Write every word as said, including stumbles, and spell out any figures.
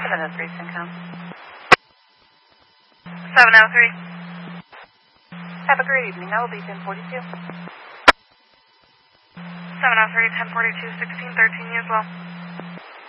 seven oh three, Syncom. seven oh three. Have a great evening. That will be ten forty-two. seven oh three, ten forty-two, sixteen thirteen, you as well.